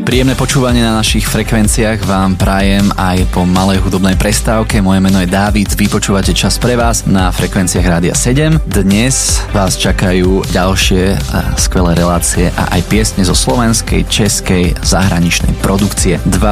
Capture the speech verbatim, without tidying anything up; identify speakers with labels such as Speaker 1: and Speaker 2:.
Speaker 1: Príjemné počúvanie na našich frekvenciách vám prajem aj po malej hudobnej prestávke. Moje meno je Dávid, vy počúvate Čas pre vás na frekvenciách Rádia sedem. Dnes vás čakajú ďalšie skvelé relácie a aj piesne zo slovenskej, českej, zahraničnej produkcie. Dva